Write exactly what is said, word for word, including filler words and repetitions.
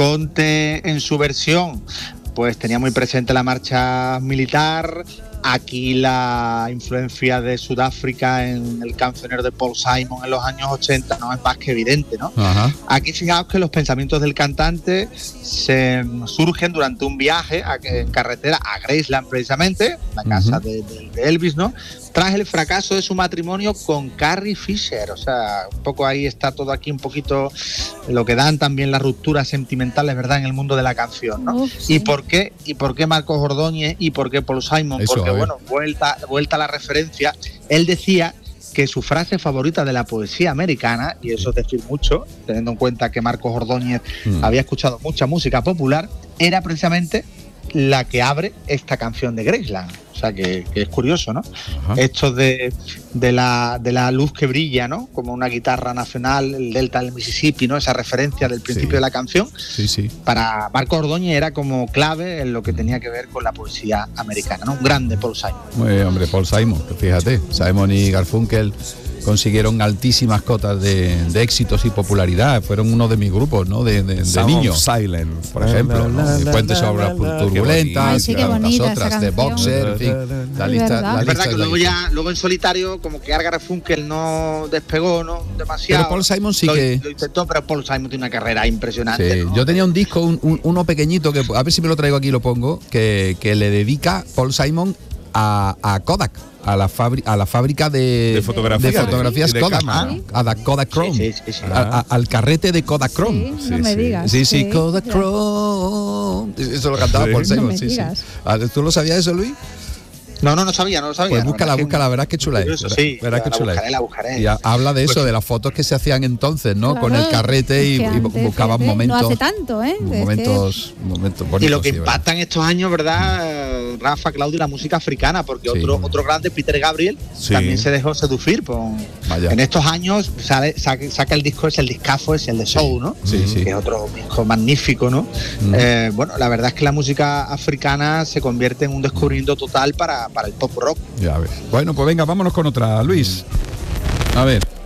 Conte en su versión pues tenía muy presente la marcha militar. Aquí la influencia de Sudáfrica en el cancionero de Paul Simon en los años ochenta no es más que evidente, ¿no? Ajá. Aquí fijaos que los pensamientos del cantante se surgen durante un viaje a, en carretera a Graceland, precisamente, la casa uh-huh. de, de, de Elvis, ¿no? Tras el fracaso de su matrimonio con Carrie Fisher. O sea, un poco ahí está todo aquí un poquito lo que dan también las rupturas sentimentales, ¿verdad?, en el mundo de la canción, ¿no? Uf, sí. ¿Y por qué? ¿Y por qué Marcos Ordóñez? ¿Y por qué Paul Simon? Eso, porque, bueno, vuelta, vuelta a la referencia, él decía que su frase favorita de la poesía americana, y eso es decir mucho, teniendo en cuenta que Marcos Ordóñez mm. había escuchado mucha música popular, era precisamente la que abre esta canción de Graceland. O sea, que, que es curioso, ¿no? Ajá. Esto de, de, la, de la luz que brilla, ¿no? Como una guitarra nacional, el delta del Mississippi, ¿no? Esa referencia del principio sí. de la canción. Sí, sí. Para Marcos Ordóñez era como clave en lo que tenía que ver con la poesía americana, ¿no? Un grande Paul Simon. Muy bien, hombre, Paul Simon, fíjate. Simon y Garfunkel consiguieron altísimas cotas de, de éxitos y popularidad. Fueron uno de mis grupos, ¿no? De, de, de niños. Silence, por ejemplo, ¿no? El Puente sobre las Turbulentas, sí, las otras, de Boxer, en fin. La lista, la es verdad lista que luego ya, luego en solitario, como que Art Garfunkel no despegó, ¿no? Demasiado. Pero Paul Simon sí lo, que lo intentó, pero Paul Simon tiene una carrera impresionante. Sí. ¿no? Yo tenía un disco, un, un, uno pequeñito, que a ver si me lo traigo aquí y lo pongo, que, que le dedica Paul Simon a, a Kodak. A la, fabri- a la fábrica de, de, fotografía, de fotografías de, Kodak, de ¿no? A la Kodak Chrome, sí, sí, sí. A, a, al carrete de Kodak Chrome. Sí, no me digas. Sí, sí, sí. Kodak Chrome. Eso lo cantaba sí. Paul Simon, no me sí, digas. sí. ¿Tú lo sabías eso, Luis? No, no, no sabía, no lo sabía. Pues búscala, búscala, verás qué chula es. Eso sí, verás la, qué chula la buscaré, es. la buscaré. Y a, habla de eso, pues, de las fotos que se hacían entonces, ¿no? Claro, con el carrete y, es que y buscaban antes, momentos. No hace tanto, ¿eh? Momentos, momentos bonitos. Y lo que sí, impacta en estos años, ¿verdad, Rafa, Claudio, la música africana? Porque sí. otro otro grande, Peter Gabriel, sí. también se dejó seducir. Por, en estos años sale, saca, saca el disco, es el discazo, es el de Soul, ¿no? Sí, sí. Que es otro disco magnífico, ¿no? Mm. Eh, bueno, la verdad es que la música africana se convierte en un descubrimiento total para, para el pop rock. Ya ves. Bueno, pues venga, vámonos con otra, Luis. A ver.